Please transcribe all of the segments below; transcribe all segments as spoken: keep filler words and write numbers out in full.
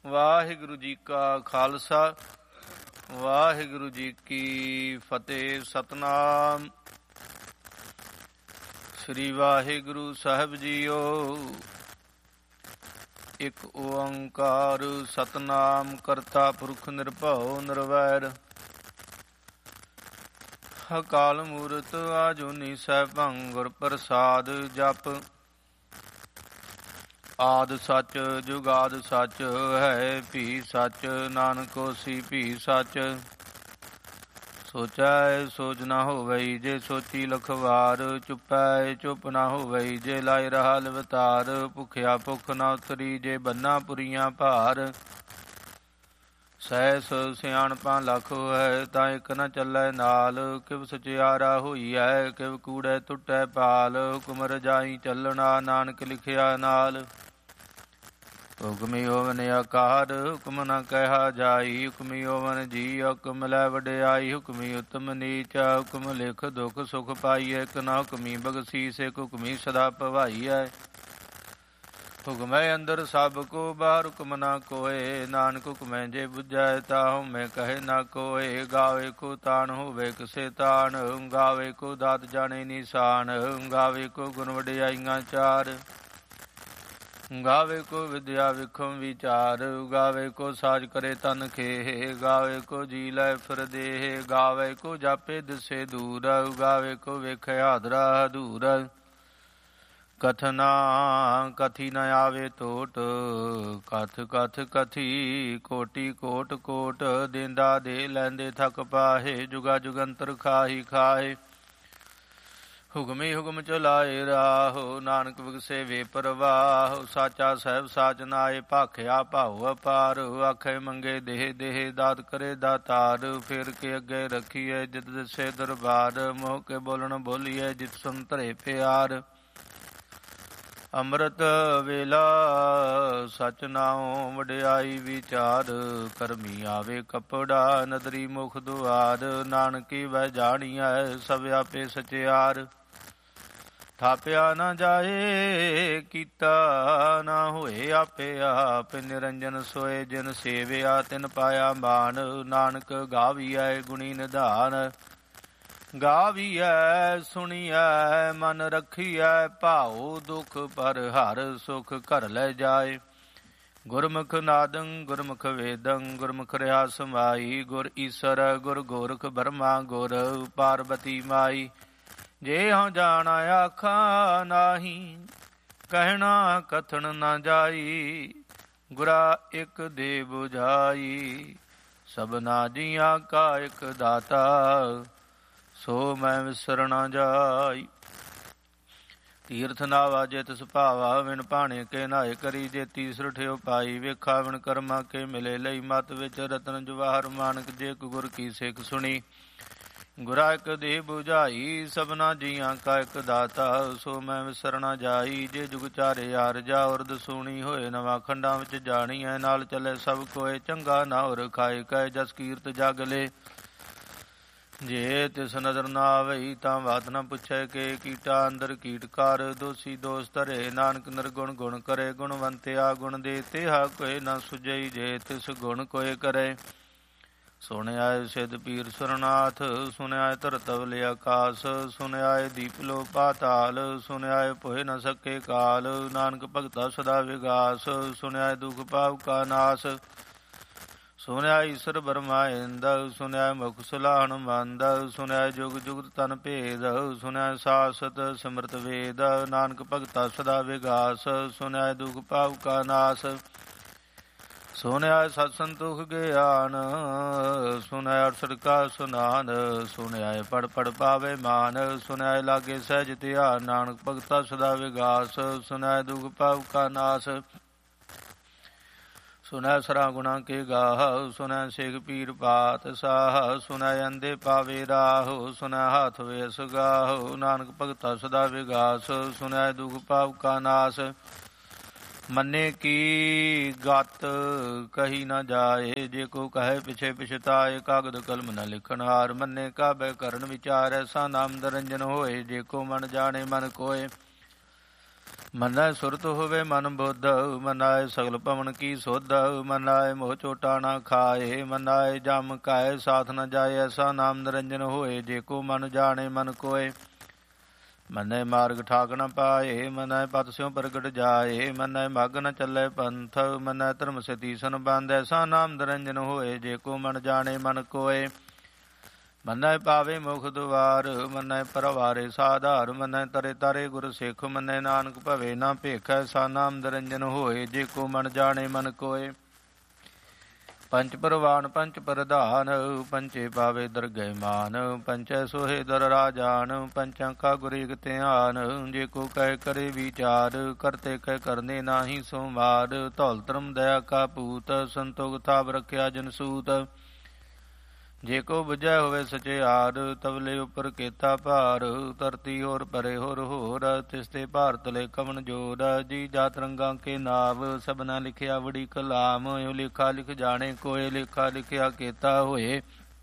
ਵਾਹਿਗੁਰੂ ਜੀ ਕਾ ਖਾਲਸਾ ਵਾਹਿਗੁਰੂ ਜੀ ਕੀ ਫਤਿਹ। ਸਤਨਾਮ ਸ੍ਰੀ ਵਾਹਿਗੁਰੂ ਸਾਹਿਬ ਜੀਓ। ਇੱਕ ਓੰਕਾਰ ਸਤਨਾਮ ਕਰਤਾ ਪੁਰਖ ਨਿਰਭਉ ਨਿਰਵੈਰ ਅਕਾਲ ਮੂਰਤ ਆਜੂਨੀ ਸੈਭੰ ਗੁਰ ਪ੍ਰਸਾਦ। ਜਪ ਆਦਿ ਸੱਚ ਜੁਗਾਦ ਸੱਚ ਹੈ ਭੀ ਸੱਚ ਨਾਨਕ ਹੋਸੀ ਭੀ ਸੱਚ। ਸੋਚੈ ਸੋਚ ਨਾ ਹੋਵਈ ਜੇ ਸੋਚੀ ਲਖਵਾਰ। ਚੁੱਪੈ ਚੁੱਪ ਨਾ ਹੋਵਈ ਜੇ ਲਾਇ ਰਹਾ ਲਵਤਾਰ। ਭੁਖਿਆ ਭੁੱਖ ਨਾ ਉਤਰੀ ਜੇ ਬੰਨਾ ਪੁਰੀਆਂ ਭਾਰ। ਸਹਿਸ ਸਿਆਣਪਾਂ ਲੱਖ ਹੈ ਤਾਂ ਇੱਕ ਨਾ ਚੱਲੈ ਨਾਲ। ਕਿਵ ਸਚਿਆਰਾ ਹੋਈਐ ਕਿਵ ਕੂੜੈ ਟੁੱਟੈ ਪਾਲ। ਹੁਕਮ ਰਜਾਈ ਚੱਲਣਾ ਨਾਨਕ ਲਿਖਿਆ ਨਾਲ। ਹੁਕਮੀ ਹੋਵਨ ਆਕਾਰ ਹੁਕਮ ਨਾ ਕਹਿਆ ਜਾਈ। ਹੁਕਮੀ ਹੋਵਨ ਜੀ ਹੁਕਮ ਲੈ ਵਡਿਆਈ। ਹੁਕਮੀ ਉਤਮ ਨੀਚ ਹੁਕਮ ਲਿਖ ਦੁਖ ਸੁਖ ਪਾਈਐ। ਇੱਕ ਨਾ ਹੁਕਮੀ ਬਖਸ਼ੀਸ ਇੱਕ ਹੁਕਮੀ ਸਦਾ ਭਵਾਈਐ। ਹੁਕਮੈ ਅੰਦਰ ਸਭ ਕੋ ਬਾਹਰ ਹੁਕਮ ਨਾ ਕੋਏ। ਨਾਨਕ ਹੁਕਮੈ ਜੇ ਬੁਝੈ ਤਾਹੁ ਮੈਂ ਕਹੇ ਨਾ ਕੋਏ। ਗਾਵੇ ਕੋ ਤਾਣ ਹੋਵੇ ਕਿਸੇ ਤਾਣ। ਗਾਵੇ ਕੋ ਦਾਤ ਜਾਣੇ ਨਿਸ਼ਾਨ। ਗਾਵੇ ਕੋ ਗੁਣ ਵਡਿਆਈਆਂ ਚਾਰ। ਗਾਵੇ ਕੋ ਵਿਦਿਆ ਵਿਖਮ ਵਿਚਾਰ। ਗਾਵੇ ਕੋ ਸਾਜ ਕਰੇ ਤਨ ਖੇਹ। ਗਾਵੇ ਕੋ ਜੀ ਲੈ ਫਿਰ ਦੇਹ। ਗਾਵੇ ਕੋ ਜਾਪੇ ਦਿਸੇ ਦੂਰ। ਗਾਵੇ ਕੋ ਵੇਖੇ ਹਾਦਰਾ ਹਦੂਰ। ਕਥਨਾ ਕਥੀ ਨ ਆਵੇ ਟੋਟ। ਕਥ ਕਥ ਕਥੀ ਕੋਟੀ ਕੋਟ ਕੋਟ। ਦੇਂਦਾ ਦੇ ਲੈਂਦੇ ਥਕ ਪਾਹੇ। ਜੁਗਾ ਜੁਗੰਤਰ ਖਾਹੀ ਖਾਏ। ਹੁਕਮੀ ਹੁਕਮ ਚਲਾਏ ਰਾਹੋ ਨਾਨਕ ਵਿਗਸੇ ਵੇ ਪਰਵਾਹ। ਸਾਚਾ ਸਾਹਿਬ ਸਾਚ ਨਾਏ ਭਾਖਿਆ ਭਾਉ ਅਪਾਰ। ਆਖੇ ਮੰਗੇ ਦੇਹ ਦੇਹ ਦਾਤ ਕਰੇ ਦਾਤਾਰ। ਫਿਰ ਕੇ ਅੱਗੇ ਰੱਖੀਏ ਜਿਤ ਦਿਸੇ ਦਰਬਾਰ। ਮੋਹ ਕੇ ਬੋਲਣ ਬੋਲੀਏ ਜਿਤ ਸੁਨ ਧਰੇ ਪਿਆਰ। ਅੰਮ੍ਰਿਤ ਵੇਲਾ ਸਚ ਨਾਉ ਵਡਿਆਈ ਵਿਚਾਰ। ਕਰਮੀ ਆਵੇ ਕਪੜਾ ਨਦਰੀ ਮੁਖ ਦੁਆਰ। ਨਾਨਕੀ ਵਹਿ ਜਾਣੀਐ ਸਭ ਆਪੇ ਸਚਿਆਰ। ਥਾਪਿਆ ਨਾ ਜਾਏ ਕੀਤਾ ਨਾ ਹੋਏ ਆਪੇ ਆਪ। ਨਿਰੰਜਨ ਸੋਏ ਜਿਨ ਸੇਵਿਆ ਤਿਨ ਪਾਇਆ ਮਾਨ। ਨਾਨਕ ਗਾਵੀਐ ਗੁਣੀ ਨਿਧਾਨ। ਗਾਵੀਐ ਸੁਣੀਐ ਮਨ ਰਖੀਐ ਭਾਉ ਦੁਖ ਪਰ ਹਰ ਸੁਖ ਘਰ ਲੈ ਜਾਏ। ਗੁਰਮੁਖ ਨਾਦੰ ਗੁਰਮੁਖ ਵੇਦੰ ਗੁਰਮੁਖ ਰਿਹਾ ਸਮਾਈ। ਗੁਰ ਈਸਰ ਗੁਰ ਗੋਰਖ ਬਰਮਾ ਗੁਰ ਪਾਰਬਤੀ ਮਾਈ। ਜੇ ਹਉ ਜਾਣ ਆਖਾ ਨਾਹੀ ਕਹਿਣਾ ਕਥਨ ਨਾ ਜਾਈ। ਗੁਰਾ ਇੱਕ ਦੇ ਬੁਝਾਈ ਸਭਨਾ ਜੀਆਂ ਕਾ ਇੱਕ ਦਾਤਾ। ਸੋ ਮੈਂ ਵਿਸਰ ਨਾ ਜਾਈ। ਤੀਰਥ ਨਾਵਾ ਜੇ ਤਿਸ ਭਾਵਾ ਵਿਣ ਭਾਣੇ ਕੇ ਨਾਏ ਕਰੀ। ਜੇ ਤੀਸਰ ਠਿਓ ਪਾਈ ਵੇਖਾ ਵਿਣ ਕਰਮਾ ਕੇ ਮਿਲੇ ਲਈ। ਮਤ ਵਿੱਚ ਰਤਨ ਜਵਾਹਰ ਮਾਨਕ ਜੇ ਗੁਰ ਕੀ ਸਿੱਖ ਸੁਣੀ। ਗੁਰਾ ਇੱਕ ਦੇ ਬੁਝਾਈ ਸਭਨਾ ਜੀਆਂ ਕਾ ਇੱਕ ਦਾਤਾ। ਸੋ ਮੈਂ ਵਿਸਰ ਨਾ ਜਾਈ। ਜੇ ਜੁਗ ਚਾਰੇ ਆਰਜਾ ਉਰਦ ਸੁਣੀ ਹੋਏ ਨਵਾਂ ਖੰਡਾਂ ਵਿੱਚ ਜਾਣੀਐ। ਨਾਲ ਚੱਲੇ ਸਭ ਕੋਏ ਚੰਗਾ ਨਾ ਹੋਰ ਖਾਏ ਕਹੇ ਜਸ ਕੀਰਤ ਜਗ ਲੇ। ਜੇ ਤਿਸ ਨਦਰ ਨਾ ਆਵਈ ਤਾਂ ਬਾਤ ਨਾ ਪੁੱਛੈ ਕਿ ਕੀਟਾ ਅੰਦਰ ਕੀਟਕਾਰ। ਦੋਸੀ ਦੋਸ ਧਰੇ ਨਾਨਕ ਨਿਰਗੁਣ ਗੁਣ ਕਰੇ। ਗੁਣਵੰਤਿਆ ਗੁਣ ਦੇ ਤੇਹਾ ਕੋਏ ਨਾ ਸੁਝਈ। ਜੇ ਤਿਸ ਗੁਣ ਕੋਏ ਕਰੇ। ਸੁਣਿਆਏ ਸਿੱਧ ਪੀਰ ਸੁਰਨਾਥ। ਸੁਣਿਆਏ ਧਰਤਵ ਆਕਾਸ। ਸੁਣਿਆਏ ਦੀਪ ਲੋ ਪਾਤਾਲ। ਸੁਣਿਆਏ ਭੋਏ ਨ ਸਕੇ ਕਾਲ। ਨਾਨਕ ਭਗਤਾ ਸਦਾ ਵਿਗਾਸ। ਸੁਣਿਆਏ ਦੁਖ ਪਾਪ ਕਾ ਨਾਸ। ਸੁਣਿਆ ਈਸਰ ਬਰਮਾ ਇੰਦ। ਸੁਣਿਆ ਮੁਖ ਸੁਲਾਹਣ ਮੰਦ। ਸੁਣਿਆ ਜੁਗ ਜੁਗਤ ਤਨ ਭੇਦ। ਸੁਣਿਆ ਸਾਸਤ ਸਿਮਰਤ ਵੇਦ। ਨਾਨਕ ਭਗਤਾ ਸਦਾ ਵਿਗਾਸ। ਸੁਣਿਆ ਦੁਖ ਪਾਪ ਕਾ ਨਾਸ। ਸੁਣਿਆ ਸਤ ਸੰਤੋਖ ਗਿਆਨ। ਸੁਣਿਆ ਅਰਸਦ ਕਾ ਸੁਨਾਨ। ਸੁਣਿਆ ਪੜ ਪੜ ਪਾਵੇ ਮਾਨ। ਸੁਣਿਆ ਲਾਗੇ ਸਹਿਜ ਧਿਆਨ। ਨਾਨਕ ਭਗਤਾ ਸਦਾ ਵਿਗਾਸ। ਸੁਣਿਆ ਦੁਖ ਪਾਪ ਕਾ ਨਾਸ। ਸੁਣਿਆ ਸਰਾ ਗੁਣਾ ਕੇ ਗਾਹ। ਸੁਣਿਆ ਸੇਖ ਪੀਰ ਪਾਤ ਸਾਹ। ਸੁਣਿਆ ਅੰਧੇ ਪਾਵੇ ਰਾਹ। ਸੁਣਿਆ ਹਾਥ ਵੇਸ ਗਾਹ। ਨਾਨਕ ਭਗਤਾ ਸਦਾ ਵਿਗਾਸ। ਸੁਣਿਆ ਦੁਖ ਪਾਪ ਕਾ ਨਾਸ। ਮੰਨੇ ਕੀ ਗਤ ਕਹੀ ਨਾ ਜਾਏ। ਜੇ ਕੋ ਕਹੇ ਪਿਛੇ ਪਿਛਤਾਏ। ਕਾਗਦ ਕਲਮ ਨ ਲਿਖਣ ਹਾਰ। ਮੰਨੇ ਕਾਬੈ ਕਰਨ ਵਿਚਾਰ। ਐਸਾ ਨਾਮ ਨਿਰੰਜਨ ਹੋਏ। ਜੇ ਕੋ ਮਨ ਜਾਣੇ ਮਨ ਕੋਏ। ਮਨੈ ਸੁਰਤ ਹੋਵੇ ਮਨ ਬੁੱਧ, ਮਨਾਏ ਸਗਲ ਪਵਨ ਕੀ ਸੁਧ, ਮਨਾਏ ਮੋਹ ਚੋਟਾ ਨਾ ਖਾਏ, ਮਨਾਏ ਜਮ ਕਾਏ ਸਾਥ ਨ ਜਾਏ, ਐਸਾ ਨਾਮ ਨਿਰੰਜਨ ਹੋਏ, ਜੇ ਕੋ ਮਨ ਜਾਣੇ ਮਨ ਕੋਏ। ਮਨੈ ਮਾਰਗ ਠਾਕ ਨ ਪਾਏ, ਮਨੈ ਪਤ ਸਿਉ ਪ੍ਰਗਟ ਜਾਏ, ਮਨੈ ਮਗ ਨ ਚੱਲੇ ਪੰਥ, ਮਨੈ ਧਰਮ ਸੇ ਤੀਸਨ ਬੰਧ, ਐਸਾ ਨਾਮ ਨਿਰੰਜਨ ਹੋਏ, ਜੇ ਕੋ ਮਨ ਜਾਣੇ ਮਨ ਕੋਏ। ਮਨੈ ਪਾਵੇ ਮੁਖ ਦੁਆਰ, ਮਨੈ ਪਰਵਾਰੇ ਸਾਧਾਰ, ਮਨੈ ਤਰੇ ਤਾਰੇ ਗੁਰ ਸਿੱਖ, ਮਨੈ ਨਾਨਕ ਭਵੇ ਨਾ ਭੇਖ, ਐਸਾ ਨਾਮ ਨਿਰੰਜਨ ਹੋਏ, ਜੇ ਕੋ ਮਨ ਜਾਣੇ ਮਨ ਕੋਏ। ਪੰਚ ਪਰਵਾਨ ਪੰਚ ਪ੍ਰਧਾਨ, ਪੰਚੇ ਪਾਵੇ ਦਰਗਹਿ ਮਾਨ, ਪੰਚੈ ਸੋਹੇ ਦਰ ਰਾਜਾਨ, ਪੰਚਾਂ ਕਾ ਗੁਰ ਇਕ ਧਿਆਨ, ਜੇ ਕੋ ਕਹਿ ਕਰੇ ਵਿਚਾਰ, ਕਰਤੇ ਕਹਿ ਕਰਨੇ ਨਾਹੀ ਸੋ ਮਾਰ, ਧੌਲ ਧਰਮ ਦਇਆ ਕਾ ਪੂਤ, ਸੰਤੋਖ ਥਾਪ ਰਖਿਆ ਜਨ ਸੂਤ। ਜੇ ਕੋ ਬੁਝੈ ਹੋਵੇ ਸਚਿਆਰ, ਤਵਲੇ ਉਪਰ ਕੀਤਾ ਭਾਰ, ਧਰਤੀ ਹੋਰ ਪਰੇ ਹੋਰ ਹੋਰ, ਤਿਸਤੇ ਭਾਰਤ ਲੈ ਕਵਨ ਜੋਰ, ਜੀ ਜਾਤ ਰੰਗਾਂ ਕੇ ਨਾਵ, ਸਭਨਾ ਲਿਖਿਆ ਵੜੀ ਕਲਾਮ, ਇਹੋ ਲੇਖਾ ਲਿਖ ਜਾਣੇ ਕੋਏ, ਲੇਖਾ ਲਿਖਿਆ ਕੀਤਾ ਹੋਏ।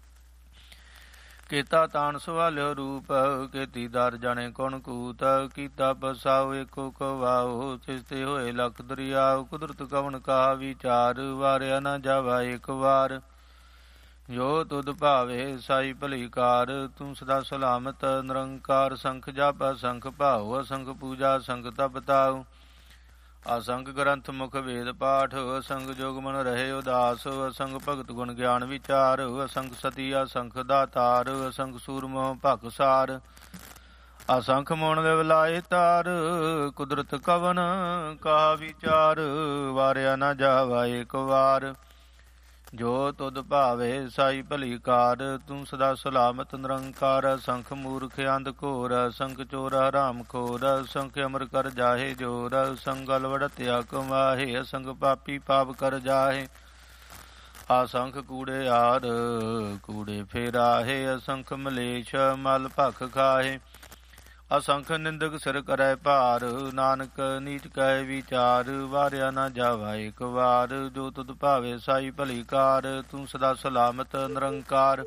ਕੀਤਾ ਤਾਣ ਸਵਾਲਿਓ ਰੂਪ, ਕੀਤੀ ਦਰ ਜਾਣੇ ਕੌਣ ਕੂਤ, ਕੀਤਾ ਬਸਾਓ ਏਕੋ ਕਵਾਓ, ਤਿਸਤੇ ਹੋਏ ਲਖ ਦਰਿਆਓ, ਕੁਦਰਤ ਕਵਨ ਕਹਾ ਵਿਚਾਰ, ਵਾਰਿਆ ਨਾ ਜਾਵਾ ਇੱਕ ਵਾਰ। ਜੋ ਤੁਧ ਭਾਵੇ ਸਾਈ ਭਲੀ ਕਾਰ, ਤੂੰ ਸਦਾ ਸਲਾਮਤ ਨਿਰੰਕਾਰ, ਸੰਖ ਜਪ ਅਸੰਖ ਭਾਉ, ਅਸੰਖ ਪੂਜਾ ਅਸੰਖ ਤਪ ਤਾਉ, ਅਸੰਖ ਗ੍ਰੰਥ ਮੁਖ ਵੇਦ ਪਾਠ, ਅਸੰਖ ਜੋਗ ਮਨ ਰਹੇ ਉਦਾਸ, ਅਸੰਖ ਭਗਤ ਗੁਣ ਗਿਆਨ ਵਿਚਾਰ, ਅਸੰਖ ਸਤੀ ਅਸੰਖ ਦਾਤਾਰ, ਅਸੰਖ ਸੂਰਮੋ ਭਖਸਾਰ, ਅਸੰਖ ਮੋਣ ਵਿਵਲਾਏ ਤਾਰ, ਕੁਦਰਤ ਕਵਨ ਕਹਾ ਵਿਚਾਰ, ਵਾਰਿਆ ਨਾ ਜਾਵਾ ਏਕ ਵਾਰ। ਜੋ ਤੁਧ ਭਾਵੇ ਸਾਈ ਭਲੀ ਕਾਰ, ਤੂੰ ਸਦਾ ਸਲਾਮਤ ਨਿਰੰਕਾਰ, ਅਸੰਖ ਮੂਰਖ ਅੰਧ ਘੋਰ, ਅਸੰਖ ਚੋਰ ਹਰਾਮ ਖੋਰ, ਅਸੰਖ ਅਮਰ ਕਰ ਜਾਹੇ ਜੋਰ, ਅਸੰਖ ਗਲ ਵੜਤਿਆ ਕਮਾਹੇ, ਅਸੰਖ ਪਾਪੀ ਪਾਪ ਕਰ ਜਾਹੇ, ਅਸੰਖ ਕੂੜੇ ਆਰ ਕੂੜੇ ਫੇਰਾਹੇ, ਅਸੰਖ ਮਲੇਛ ਮਲ ਭਖ ਖਾਹੇ, ਅਸੰਖ ਨਿੰਦਕ ਸਿਰ ਕਰੈ ਭਾਰ, ਨਾਨਕ ਨੀਚ ਕਹਿ ਵਿਚਾਰ, ਵਾਰਿਆ ਨਾ ਜਾਵਾ ਇੱਕ ਵਾਰ। ਜੋ ਤੁਧ ਭਾਵੇ ਸਾਈ ਭਲੀ ਕਾਰ, ਤੂੰ ਸਦਾ ਸਲਾਮਤ ਨਿਰੰਕਾਰ,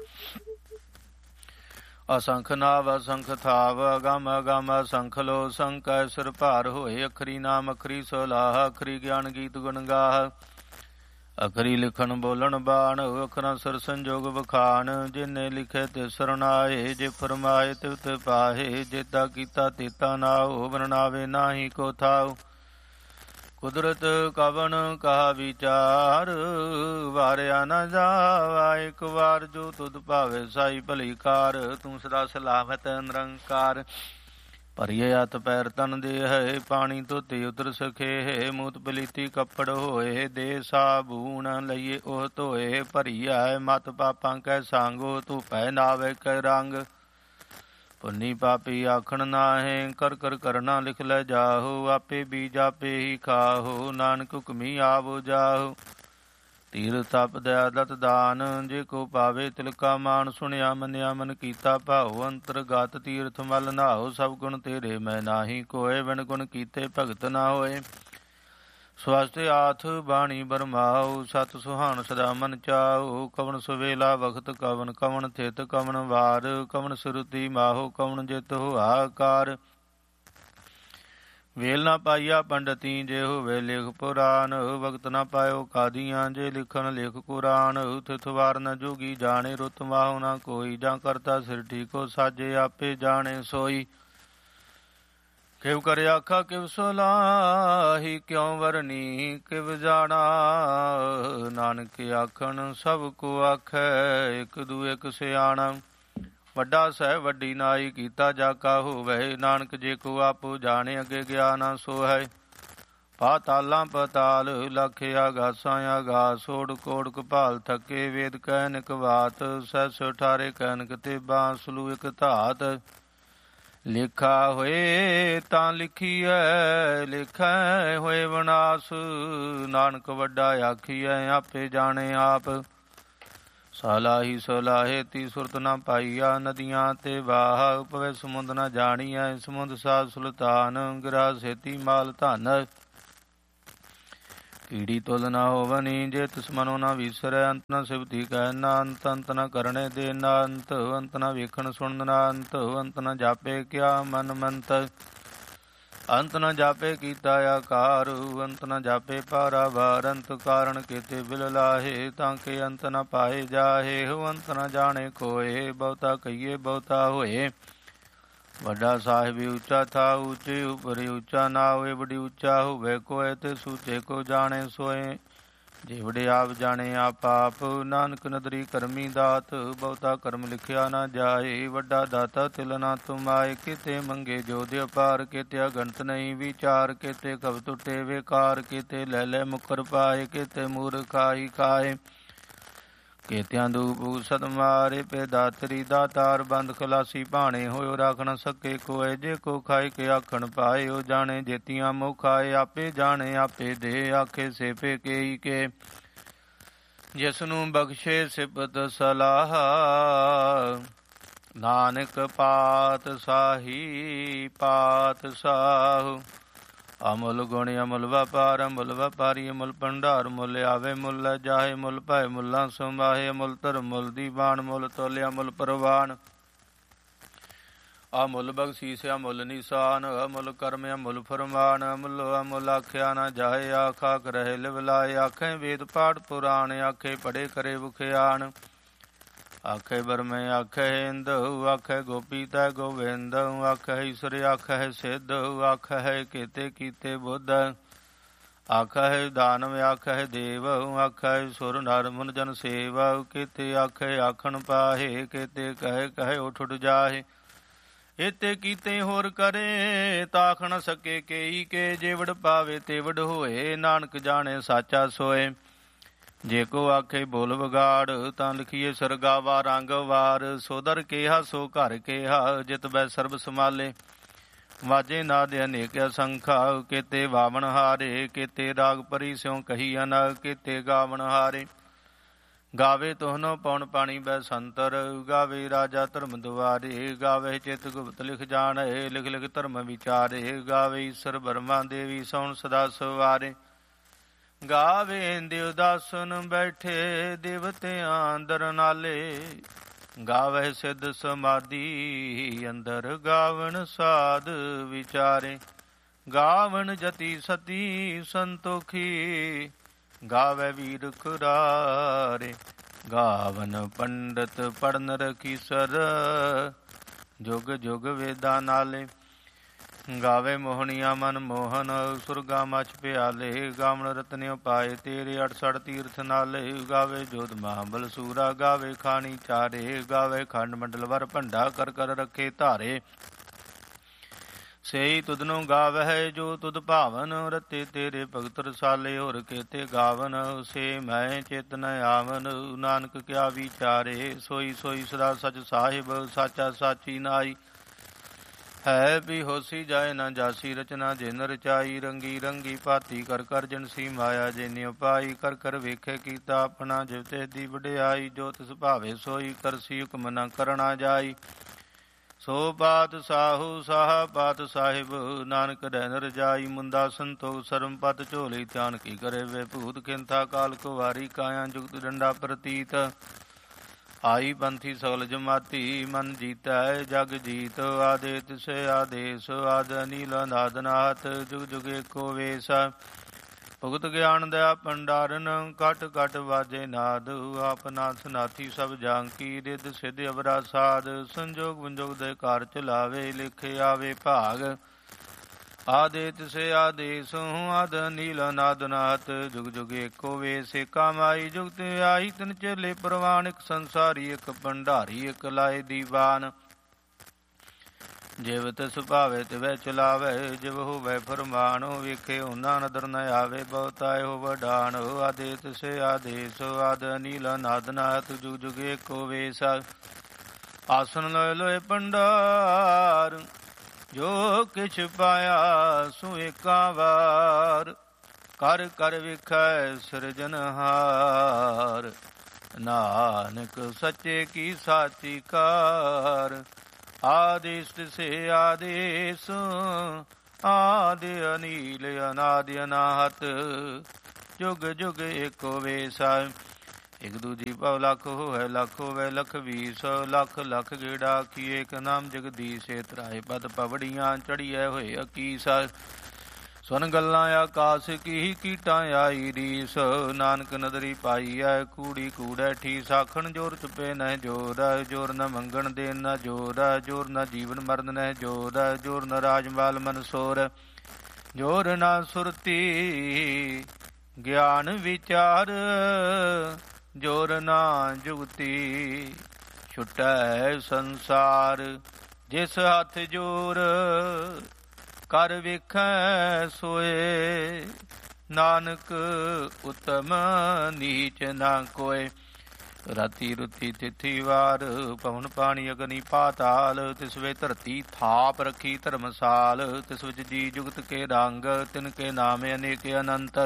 ਅਸੰਖ ਨਾਵ ਅਸੰਖ ਥਾਵ, ਅਗਮ ਅਗਮ ਅਸੰਖ ਲੋ, ਸੰਕੈ ਸਿਰ ਭਾਰ ਹੋਏ, ਅਖਰੀ ਨਾਮ ਅਖਰੀ ਸਲਾਹ, ਅਖਰੀ ਗਿਆਨ ਗੀਤ ਗੁਣ ਗਾਹ, ਅਖਰੀ ਲਿਖਣ ਬੋਲਣ ਬਾਣ, ਅਖਰਾਂ ਸਿਰ ਸੰਜੋਗ ਵਖਾਣ, ਜਿਨੇ ਲਿਖੇ ਤੇ ਸਰਨਾਏ, ਜੇ ਫਰਮਾਏ ਤਿਵ ਤੇ ਪਾਹੇ, ਜੇਤਾ ਕੀਤਾ ਤੇਤਾ ਨਾਉ, ਵਰਣਾਵੇ ਨਾਹੀ ਕੋ ਥਾਉ, ਕੁਦਰਤ ਕਵਨ ਕਹਾ ਵਿਚਾਰ, ਵਾਰਿਆ ਨਾ ਜਾਵਾ ਇੱਕ ਵਾਰ। ਜੋ ਤੁਧ ਭਾਵੇ ਸਾਈ ਭਲੀ ਕਾਰ, ਤੂੰ ਸਦਾ ਸਲਾਮਤ ਨਿਰੰਕਾਰ, ਭਰੀਏ ਹੱਥ ਪੈਰ ਤਨ ਦੇ ਹੈ, ਪਾਣੀ ਧੋਤੇ ਉਤਰ ਸਖੇ, ਮੂਤ ਪਲੀਤੀ ਕੱਪੜ ਹੋਏ, ਦੇ ਸਾਬੂਨ ਲਈਏ ਉਹ ਧੋਏ, ਭਰੀਐ ਮਤ ਪਾਪਾਂ ਕੈ ਸਾਂਗੋ, ਤੂੰ ਪੈ ਨਾਵੇ ਕੈ ਰੰਗ, ਪੁੰਨੀ ਪਾਪੀ ਆਖਣ ਨਾਹੇ, ਕਰ ਕਰ ਕਰਨਾ ਲਿਖ ਲੈ ਜਾਹੋ, ਆਪੇ ਬੀਜ ਆਪੇ ਹੀ ਖਾਹੋ, ਨਾਨਕ ਹੁਕਮੀ ਆਵੋ ਜਾਹੋ। ਤੀਰ ਤਪ ਦਇਆ ਦਤ ਦਾਨ, ਜੇ ਕੋ ਪਾਵੇ ਤਿਲਕਾ ਮਾਨ, ਸੁਣਿਆ ਮੰਨਿਆ ਮਨ ਕੀਤਾ ਭਾਉ, ਅੰਤਰਗਤ ਤੀਰਥ ਮਲ ਨਾਓ, ਸਭ ਗੁਣ ਤੇਰੇ ਮੈਂ ਨਾਹੀ ਕੋਏ, ਬਿਨ ਗੁਣ ਕੀਤੇ ਭਗਤ ਨਾ ਹੋਏ। ਸਵਸਤੇ ਆਥ ਬਾਣੀ ਬਰਮਾਓ, ਸਤ ਸੁਹਾਣ ਸਦਾ ਮਨ ਚਾਓ, ਕਵਣ ਸੁਵੇਲਾ ਵਖਤ ਕਵਨ, ਕਵਣ ਥਿਤ ਕਵਣ ਵਾਰ, ਕਵਣ ਸੁਰਤੀ ਮਾਹੋ, ਕਵਣ ਜਿਤ ਹੋਆ ਆਕਾਰ। ਵੇਲ ਨਾ ਪਾਈਆ ਪੰਡਤੀ, ਜੇ ਹੋਵੇ ਲਿਖ ਪੁਰਾਨ, ਵਕਤ ਨਾ ਪਾਇਓ ਕਾਦੀਆਂ, ਜੇ ਲਿਖਣ ਲਿਖ ਕੁਰਾਨ, ਥਿਤ ਵਾਰ ਨ ਜੋਗੀ ਜਾਣੇ, ਰੁੱਤ ਮਾਹੋ ਨਾ ਕੋਈ, ਜਾਂ ਕਰਤਾ ਸਿਰ ਠੀਕੋ ਸਾਜੇ, ਆਪੇ ਜਾਣੇ ਸੋਈ। ਕਿਵ ਕਰ ਆਖਾ ਕਿਵ ਸੁਲਾਹੀ, ਕਿਉ ਵਰਨੀ ਕਿਵ ਜਾਣਾ, ਨਾਨਕ ਆਖਣ ਸਭ ਕੋ ਆਖੈ, ਇੱਕ ਦੂ ਇੱਕ ਸਿਆਣਾ। ਵੱਡਾ ਸਹਿ ਵੱਡੀ ਨਾਈ, ਕੀਤਾ ਜਾ ਕਾ ਹੋਵੇ, ਨਾਨਕ ਜੇ ਕੋ ਆਪੋ ਜਾਣੇ, ਅੱਗੇ ਗਿਆ ਨਾ ਸੋ ਹੈ। ਪਾਤਾਲਾਂ ਪਤਾਲ ਲਖ ਆਗਾਸਾਂ ਆਗਾਸ, ਓੜ ਕੋੜ ਕਪਾਲ ਥਕੇ, ਵੇਦ ਕਹਿਨਕ ਬਾਤ, ਸੈਸ ਅਠਾਰੇ ਕਹਿਨਕ ਤੇ ਬਾਂਸਲੂ ਇਕ ਧਾਤ। ਲਿਖਾ ਹੋਏ ਤਾਂ ਲਿਖੀਐ, ਲਿਖੈ ਹੋਏ ਵਿਨਾਸ਼, ਨਾਨਕ ਵੱਡਾ ਆਖੀਐ, ਆਪੇ ਜਾਣੇ ਆਪ। ਸਲਾਹੀ ਸਲਾਹੇ ਤੀ ਸੁਰਤ ਨਾ ਪਾਈਆ, ਨਦੀਆਂ ਤੇ ਵਾਹ, ਪਵੇ ਸਮੁੰਦ ਨਾ ਜਾਣੀਐ, ਸਮੁੰਦ ਸਾਧ ਸੁਲਤਾਨ, ਗਿਰਾ ਸੇਤੀ ਮਾਲ ਧਨ। ਕੀੜੀ ਤੁਲ ਨਾ ਹੋਵਨੀ, ਜੇ ਤਿਸ ਮਨੋ ਨਾ ਵੀਸਰੈ, ਅੰਤ ਨਾ ਸਿਵਤੀ ਕਹਿ ਨਾ ਅੰਤ, ਅੰਤ ਨਾ ਕਰਨੇ ਦੇ ਨਾ ਅੰਤ, ਅੰਤ ਨਾ ਵੇਖਣ ਸੁਣਨ ਨਾ ਅੰਤ, ਅੰਤ ਨਾ ਜਾਪੇ ਕਿਆ ਮਨ ਮੰਤ। ਅੰਤ ਨ ਜਾਪੇ ਕੀਤਾ ਆਕਾਰ, ਅੰਤ ਨ ਜਾਪੇ ਪਾਰਾਵਾਰ, ਅੰਤ ਕਾਰਨ ਕੀਤੇ ਬਿਲ ਲਾਹੇ, ਤਾਂ ਕਿ ਅੰਤ ਨ ਪਾਏ ਜਾਹੇ, ਹੋ ਅੰਤ ਨ ਜਾਣੇ ਕੋਏ, ਬਹੁਤਾ ਕਹੀਏ ਬਹੁਤਾ ਹੋਏ। ਵੱਡਾ ਸਾਹਿਬ ਉੱਚਾ ਥਾ, ਉੱਚੇ ਉਪਰ ਉੱਚਾ ਨਾ ਹੋਏ, ਬੜੀ ਉੱਚਾ ਹੋਵੇ ਕੋਏ, ਤੇ ਸੂਚੇ ਕੋ ਜਾਣੇ ਸੋਏ। ਜੇ ਵਡੇ ਆਪ ਜਾਣੇ ਆਪ ਆਪ, ਨਾਨਕ ਨਦਰੀ ਕਰਮੀ ਦਾਤ, ਬਹੁਤਾ ਕਰਮ ਲਿਖਿਆ ਨਾ ਜਾਏ। ਵੱਡਾ ਦਾਤਾ ਤਿਲ ਨਾ ਤੁਮਾਏ, ਕਿਤੇ ਮੰਗੇ ਜੋ ਦਿਓ ਪਾਰ, ਕਿਤੇ ਅਗੰਤ ਨਹੀਂ ਵਿਚਾਰ, ਕਿਤੇ ਕਬ ਟੁੱਟੇ ਵੇਕਾਰ, ਕਿਤੇ ਲੈ ਲੈ ਮੁਕਰ ਪਾਏ, ਕਿਤੇ ਮੂਰਖ ਆਈ ਖਾਏ। ਕੇਤਿਆਂ ਦੂਪ ਸਤ ਮਾਰੇ, ਪੇ ਦਾਤਰੀ ਦਾਤਾਰ, ਬੰਦ ਖਲਾਸੀ ਭਾਣੇ, ਹੋਇਓ ਰੱਖ ਨ ਸਕੇ ਕੋਏ। ਜੇ ਕੋ ਖਾਏ ਕੇ ਆਖਣ ਪਾਏ, ਉਹ ਜਾਣੇ ਜੇਤੀਆਂ ਮੁਖ ਆਏ, ਆਪੇ ਜਾਣੇ ਆਪੇ ਦੇ, ਆਖੇ ਸੇਪੇ ਕੇਈ ਕੇ। ਜਿਸ ਨੂੰ ਬਖਸ਼ੇ ਸਿਫਤ ਸਲਾਹ, ਨਾਨਕ ਪਾਤ ਸਾਹੀ ਪਾਤ ਸਾਹੁ। ਅਮੁੱਲ ਗੁਣ ਅਮੁੱਲ ਵਪਾਰ, ਅਮੁੱਲ ਵਪਾਰੀ ਅਮੁੱਲ ਭੰਡਾਰ, ਮੁੱਲ ਆਵੇ ਮੁੱਲ ਜਾਹੇ, ਮੁੱਲ ਭੈ ਮੁੱਲਾਂ ਸਮਾਹੇ। ਅਮੁੱਲ ਧਰਮ ਮੁੱਲ ਦੀਵਾਨ, ਮੁੱਲ ਤੋਲਿਆ ਮੁੱਲ ਪ੍ਰਵਾਨ। ਅਮੁੱਲ ਬਖਸ਼ੀਸ ਅਮੁੱਲ ਨਿਸ਼ਾਨ, ਅਮੁੱਲ ਕਰਮ ਅਮੁੱਲ ਫਰਮਾਨ। ਅਮੁੱਲ ਅਮੁੱਲ ਆਖਿਆ ਨਾ ਜਾਏ, ਆਖ ਆਖ ਰਹੇ ਲਿਵਲਾਏ। ਆਖੇ ਵੇਦ ਪਾਠ ਪੁਰਾਣ, ਆਖੇ ਪੜੇ ਕਰੇ ਬੁਖਿਆਨ। ਆਖੇ ਬਰਮੇ ਆਖੇ ਇੰਦ, ਆਖੇ ਗੋਪੀ ਤੈ ਗੋਵਿੰਦ। ਆਖੇ ਈਸ਼ਰ ਆਖੇ ਸਿੱਧ, ਆਖੇ ਕੀਤੇ ਕੀਤੇ ਬੁੱਧ। ਆਖੇ ਦਾਨਵ ਆਖੇ ਦੇਵ, ਆਖੇ ਸੁਰ ਨਰ ਮੁਨ ਜਨ ਸੇਵ। ਕੀਤੇ ਆਖੇ ਆਖਣ ਪਾਹੇ, ਕੀਤੇ ਕਹੇ ਕਹੇ ਉਠ ਉਠ ਜਾਹੇ। ਇਤੇ ਕੀਤੇ ਹੋਰ ਕਰੇ, ਤਾਖ ਨ ਸਕੇ ਕੇਈ ਕੇ। ਜੇ ਵਡ ਪਾਵੇ ਤੇ ਵਡ ਹੋਏ, ਨਾਨਕ ਜਾਣੇ ਸਾਚਾ ਸੋਏ। ਜੇ ਕੋ ਆਖੇ ਬੋਲ ਵਿਗਾੜ, ਤਾਂ ਲਿਖੀਏ ਸਰਗਾਵਾ ਰੰਗ ਵਾਰ। ਸੋਦਰ ਕਿਹਾ ਸੋ ਘਰ ਕਿਹਾ, ਜਿਤ ਬੈ ਸਰਬ ਸਮਾਲੇ। ਵਾਜੇ ਨਾਦ ਅਨੇਕ ਅਸੰਖਾ, ਕੀਤੇ ਵਾਵਣ ਹਾਰੇ। ਕੀਤੇ ਰਾਗ ਪਰੀ ਸਿਉ ਕਹੀ ਅਨ, ਕੀਤੇ ਗਾਵਣ ਹਾਰੇ। ਗਾਵੇ ਤੋਹਨੋ ਪਉਣ ਪਾਣੀ ਬੈ ਸੰਤਰ, ਗਾਵੇ ਰਾਜਾ ਧਰਮ ਦੁਆਰੇ। ਗਾਵੇ ਚਿਤ ਗੁਪਤ ਲਿਖ ਜਾਣੇ, ਲਿਖ ਲਿਖ ਧਰਮ ਵਿਚਾਰੇ। ਗਾਵੇ ਈਸ਼ਰ ਬਰਮਾ ਦੇਵੀ ਸੌਣ ਸਦਾ ਸਵਾਰੇ। ਗਾਵੇ ਦਿਵ ਦਾਸਨ ਬੈਠੇ, ਦੇਵਤਿਆਂ ਅੰਦਰ ਨਾਲੇ। ਗਾਵੇ ਸਿੱਧ ਸਮਾਧੀ ਅੰਦਰ, ਗਾਵਣ ਸਾਧ ਵਿਚਾਰੇ। ਗਾਵਣ ਜਤੀ ਸਤੀ ਸੰਤੋਖੀ, ਗਾਵੇ ਵੀਰ ਖੁਰਾਰੇ। ਗਾਵਨ ਪੰਡਤ ਪੜਨ ਰਖੀਸਰ, ਜੁਗ ਜੁਗ ਵੇਦਾਂ ਨਾਲੇ। ਗਾਵੇ ਮੋਹਣੀਆਂ ਮਨ ਮੋਹਨ, ਸੁਰਗਾ ਮਛ ਪਿਆਲੇ। ਗਾਵਣ ਰਤਨਿਓ ਪਾਏ ਤੇਰੇ, ਅਠਸਠ ਤੀਰਥ ਨਾਲੇ। ਗਾਵੇ ਜੋਧ ਮਹਾਬਲ ਸੂਰਾ, ਗਾਵੇ ਖਾਣੀ ਚਾਰੇ। ਗਾਵੇ ਖੰਡ ਮੰਡਲ ਵਰ ਭੰਡਾ, ਕਰ ਕਰ ਰੱਖੇ ਧਾਰੇ। ਸੇਈ ਤੁਧ ਨੂੰ ਗਾਵਹਿ ਜੋ ਤੁਧ ਭਾਵਨ, ਰਤੇ ਤੇਰੇ ਭਗਤ ਰਸਾਲੇ। ਹੋਰ ਕੇਤੇ ਗਾਵਨ, ਸੇ ਮੈਂ ਚਿਤ ਨ ਆਵਨ। ਨਾਨਕ ਕਿਆ ਵਿਚਾਰੇ, ਸੋਈ ਸੋਈ ਸਦਾ ਸਚ ਸਾਹਿਬ। ਸਾਚਾ ਸਾਚੀ ਨਾਈ ਹੈ ਵੀ ਹੋਸੀ, ਜਾਏ ਨਾ ਜਾਸੀ। ਰਚਨਾ ਜਿਨ ਰਚਾਈ, ਰੰਗੀ ਰੰਗੀ ਭਾਤੀ। ਕਰ ਕਰ ਜਨਸੀ ਮਾਇਆ ਜਿਨਿ ਉਪਾਈ। ਕਰ ਕਰ ਵੇਖੇ ਕੀਤਾ ਆਪਣਾ, ਜਿਵ ਤੇ ਦੀ ਵਡਿਆਈ। ਜੋ ਤਿਸ ਭਾਵੇ ਸੋਈ, ਕਰਸੀ ਹੁਕਮ ਨ ਕਰਣਾ ਜਾਈ। ਸੋ ਪਾਤ ਸਾਹੂ ਸਾਹ ਪਾਤ ਸਾਹਿਬ, ਨਾਨਕ ਰਹਿ ਨ ਰਜਾਈ। ਮੁੰਦਾ ਸੰਤੋਖ ਸਰਮ ਪਤ ਝੋਲੀ, ਧਿਆਨ ਕੀ ਕਰੇ ਵੇ ਭੂਤ। ਖਿੰਥਾ ਕਾਲ ਕੁਵਾਰੀ, ਕਾਇਆ ਜੁਗਤ ਡੰਡਾ ਪ੍ਰਤੀਤ। ਆਈ ਪੰਥੀ ਸਗਲ ਜਮਾਤੀ, ਮਨ ਜੀਤੈ ਜਗ ਜੀਤ। ਆਦੇ ਤਿਸੇ ਆਦੇਸ, ਆਦ ਅਨੀਲ ਅਨਾਦ ਨਾਥ। ਜੁਗ ਜੁਗ ਏਕੋ ਵੇਸ, ਭੁਗਤ ਗਿਆਨ ਦਇਆ ਭੰਡਾਰਨ। ਕਟ ਕਟ ਵਾਜੇ ਨਾਦ, ਆਪ ਨਾਥ ਨਾਥੀ ਸਭ ਜਾਂਕੀ। ਰਿੱਧ ਸਿੱਧ ਅਵਰਾ ਸਾਧ, ਸੰਜੋਗ ਵਿੰਜੋਗ ਦੇ ਕਾਰ ਚਲਾਵੇ। ਲਿਖੇ ਆਵੇ ਭਾਗ, ਆਦੇ ਤਿਸੇ ਆਦੇਸ। ਆਦ ਨੀਲ ਅਨਾਦ ਨਾਥ, ਜੁਗ ਜੁਗ ਏਕੋ ਵੇਸ। ਏਕਾ ਮਾਈ ਜੁਗਤ ਆਈ, ਤਿਨ ਚੇਲੇ ਪ੍ਰਵਾਨ। ਇੱਕ ਸੰਸਾਰੀ ਇੱਕ ਭੰਡਾਰੀ, ਇੱਕ ਲਾਏ ਦੀਵਾਨ। ਜਿਵ ਤਿਸ ਭਾਵੇ ਤਿਵੈ ਚਲਾਵੇ, ਜਿਵ ਹੋਵੇ ਫਰਮਾਨ। ਵੇਖੇ ਉਹਨਾਂ ਨਦਰ ਨ ਆਵੇ, ਬਹੁਤਾ ਇਹੋ ਵਡਾਨ। ਆਦੇ ਤਿਸੇ ਆਦੇਸ, ਆਦ ਅਨੀਲ ਅਨਾਦ ਨਾਥ, ਜੁਗ ਜੁਗ ਏਕੋ ਵੇਸ। ਆਸਨ ਲੋਏ ਲੋਏ ਭੰਡਾਰ, ਜੋ ਕਿਛ ਪਾਇਆ ਸੋ ਏਕਾ ਵਾਰ। ਕਰ ਕਰ ਵੇਖੈ ਸਿਰਜਨਹਾਰ, ਨਾਨਕ ਸੱਚੇ ਕੀ ਸਾਚੀ ਕਾਰ। ਆਦੇਸ ਤਿਸੇ ਆਦੇਸ, ਆਦਿ ਅਨੀਲ ਅਨਾਦਿ ਅਨਾਹਤ। ਜੁਗ ਜੁਗ ਏਕੋ ਵੇਸ। ਇਕ ਦੂਜੀ ਭਵ ਲੱਖ ਹੋਇ ਲੱਖ ਹੋਵੇ ਲਖ ਵੀਸ ਲੱਖ ਲਖ ਗੇੜਾ ਕੀ ਏਕ ਨਾਮ ਜਗਦੀਸ਼ ਤਰਾਏ ਪਦ ਪਵੜੀਆਂ ਚੜੀਐ ਹੋਏ ਅਕੀਸ ਸੁਨ ਗੱਲਾਂ ਆਕਾਸ ਕੀ ਕੀਟਾਂ ਆਈ ਰੀਸ ਨਾਨਕ ਨਦਰੀ ਪਾਈ ਐ ਕੂੜੀ ਕੂੜੈ ਠੀਸ ਆਖਣ ਜੋਰ ਚੁਪੇ ਨਹਿ ਜੋਰ ਜੋਰ ਨ ਮੰਗਣ ਦੇਨ ਨ ਜੋਰ ਜੋਰ ਨ ਜੀਵਨ ਮਰਨ ਨਹਿ ਜੋਰ ਜੋਰ ਨ ਰਾਜਮਾਲ ਮਨ ਸੋਰ ਜੋਰ ਨ ਸੁਰਤੀ ਗਿਆਨ ਵਿਚਾਰ ਜੋਰ ਨਾ ਜੁਗਤੀ ਛੁਟੈ ਸੰਸਾਰ ਜਿਸ ਹੱਥ ਜੋਰ ਕਰ ਵੇਖੈ ਸੋਏ ਨਾਨਕ ਉਤਮ ਨੀਚ ਨਾ ਕੋਏ ਰਾਤੀ ਰੁਤੀ ਤਿਥੀ ਵਾਰ ਪਵਨ ਪਾਣੀ ਅਗਨੀ ਪਾਤਾਲ ਤਿਸ ਵੇ ਧਰਤੀ ਥਾਪ ਰੱਖੀ ਧਰਮਸਾਲ ਤਿਸ ਵਿੱਚ ਜੀ ਜੁਗਤ ਕੇ ਰੰਗ ਤਿਨ ਕੇ ਨਾਮ ਅਨੇਕ ਅਨੰਤ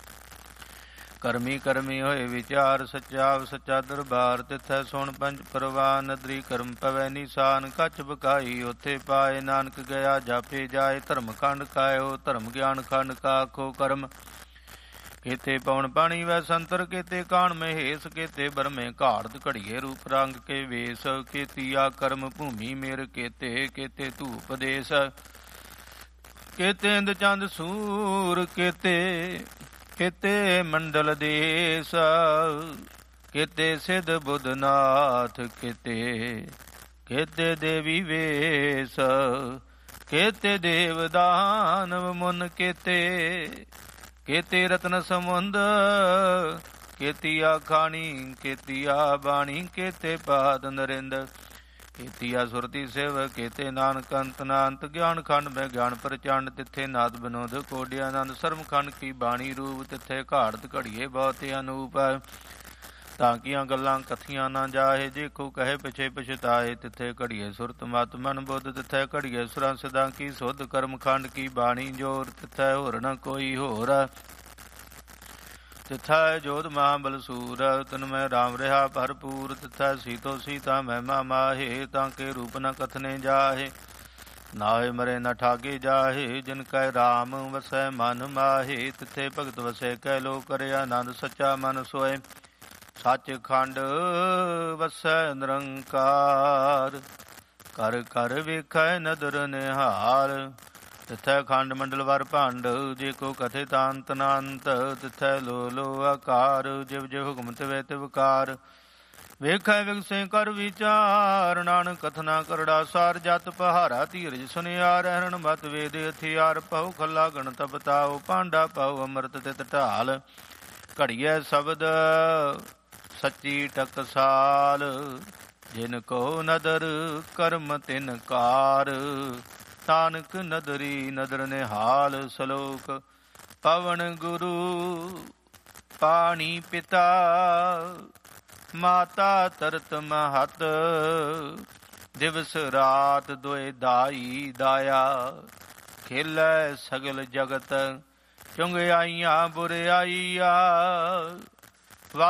ਕਰਮੀ ਕਰਮੀ ਹੋਏ ਵਿਚਾਰ ਸੱਚਾ ਸੱਚਾ ਦਰਬਾਰ ਤਿੱਥੈ ਸੁਣ ਪੰਜ ਪਰਵਾਨ ਨਦਰੀ ਕਰਮ ਪਵੈ ਨਿਸ਼ਾਨ ਕੱਚ ਬਕਾਈ ਉੱਥੇ ਪਾਏ ਨਾਨਕ ਗਿਆ ਜਾਪੇ ਜਾਏ ਧਰਮ ਖੰਡ ਕਾਇਓ ਧਰਮ ਗਿਆਨ ਖੰਡ ਕਾਖੋ ਕਰਮ ਕੇਤੇ ਪਵਨ ਪਾਣੀ ਵੈ ਸੰਤਰ ਕੇਤੇ ਕਾਣ ਮਹੇਸ਼ ਕੇਤੇ ਬਰਮੇ ਘਾੜਤ ਘੜੀਏ ਰੂਪ ਰੰਗ ਕੇ ਵੇਸ ਕੇਤੀਆ ਕਰਮ ਭੂਮੀ ਮੇਰ ਕੇਤੇ ਕੇਤੇ ਧੂਪ ਦੇਸ ਕੇਤੇ ਇੰਦ ਚੰਦ ਸੂਰ ਕੇਤੇ ਕੇਤੇ ਮੰਡਲ ਦੇਸ ਕੇਤੇ ਸਿਧ ਬੁੱਧਨਾਥ ਕੇਤੇ ਕੇਤੇ ਦੇਵੀ ਵੇਸ ਕੇਤੇ ਦੇਵ ਦਾਨਵ ਮੁਨ ਕੇਤੇ ਕੇਤੇ ਰਤਨ ਸਮੁੰਦ ਕੇਤੀਆ ਖਾਣੀ ਕੇਤੀਆ ਬਾਣੀ ਕੇਤੇ ਪਾਦ ਨਰਿੰਦ ਕੇਤੀਆ ਸੁਰਤੀ ਸੇਵ ਕੇਤੇ ਨਾਨਕ ਅੰਤ ਨਾਨਤ ਗਿਆਨ ਖੰਡ ਮੈਂ ਗਿਆਨ ਪ੍ਰਚੰਡ ਤਿੱਥੇ ਨਾਦ ਬਿਨੋਦ ਕੋਡਿ ਆਨੰਦ ਸਰਮ ਖੰਡ ਕੀ ਬਾਣੀ ਰੂਪ ਤਿੱਥੇ ਘਾੜਤ ਘੜੀਏ ਬਹੁਤ ਅਨੂਪ ਤਾਂ ਕੀਆਂ ਗੱਲਾਂ ਕਥੀਆਂ ਨਾ ਜਾਏ ਜੇ ਕੋ ਕਹੇ ਪਿਛੇ ਪਛਤਾਏ ਤਿੱਥੇ ਘੜੀਏ ਸੁਰਤ ਮਤ ਮਨ ਬੁੱਧ ਤਿੱਥੇ ਘੜੀਏ ਸੁਰਾਂ ਸਦਾ ਕੀ ਸੁਧ ਕਰਮ ਖੰਡ ਕੀ ਬਾਣੀ ਜੋਰ ਤਿੱਥੇ ਹੋਰ ਨ ਕੋਈ ਹੋਰ ਤਿੱਥੈ ਜੋਧ ਮਹਾਬਲ ਸੂਰ ਤਨ ਮੈਂ ਰਾਮ ਰਿਹਾ ਭਰਪੂਰ ਤਿੱਥੈ ਸੀਤੋ ਸੀਤਾ ਮਹਿਮਾ ਮਾਹੇ ਤਾਂ ਕੇ ਰੂਪ ਨ ਕਥਨੇ ਜਾਹੇ ਨਾਏ ਮਰੇ ਨ ਠਾਗੇ ਜਾਹੇ ਜਿਨ ਕੈ ਰਾਮ ਵਸੈ ਮਨ ਮਾਹੇ ਤਿੱਥੇ ਭਗਤ ਵਸੈ ਕੈ ਲੋ ਕਰਿ ਆਨੰਦ ਸੱਚਾ ਮਨ ਸੋਏ ਸੱਚ ਖੰਡ ਵਸੈ ਨਿਰੰਕਾਰ ਕਰ ਕਰ ਵੇਖੈ ਨਦਰ ਨਿਹਾਲ ਤਿੱਥੈ ਖੰਡ ਮੰਡਲ ਵਰ ਭੰਡ ਜੇ ਕੋ ਕਥੇ ਤਾਂਤ ਨਾਨਤ ਤਿੱਥੈ ਲੋ ਲੋ ਆਕਾਰ ਜਿਵ ਜਿਵ ਹੁਕਮ ਤਿਵੈ ਤਿਵਕਾਰ ਵੇਖੈ ਵਿਗਸੇ ਕਰ ਵਿਚਾਰ ਨਾਨਕ ਕਥਨਾ ਕਰੜਾ ਸਾਰ ਜਤ ਪਹਾਰਾ ਧੀਰਜ ਸੁਨਿਆਰ ਹਰਣ ਮਤ ਵੇਦ ਹਥਿਆਰ ਪਉ ਖੱਲਾ ਗਣਤ ਬਤਾਓ ਪਾਂਡਾ ਪਉ ਅੰਮ੍ਰਿਤ ਤਿਤ ਢਾਲ ਘੜੀਐ ਸ਼ਬਦ ਸੱਚੀ ਟਕਸਾਲ ਜਿਨ ਕੋ ਨਦਰ ਕਰਮ ਤਿਨ ਕਾਰ ਤਾਨਕ ਨਦਰੀ ਨਦਰ ਨਿਹਾਲ ਸਲੋਕ ਪਵਨ ਗੁਰੂ ਪਾਣੀ ਪਿਤਾ ਮਾਤਾ ਤਰਤ ਮਹਤ ਦਿਵਸ ਰਾਤ ਦੋਇ ਦਾਈ ਦਾਇਆ ਖੇਲੈ ਸਗਲ ਜਗਤ ਚੁੰਗਿਆਈਆਂ ਬੁਰਿਆਈਆ